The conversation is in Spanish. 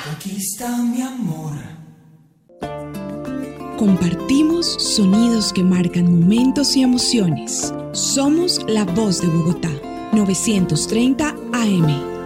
Aquí está mi amor. Compartimos sonidos que marcan momentos y emociones. Somos la voz de Bogotá, 930 AM.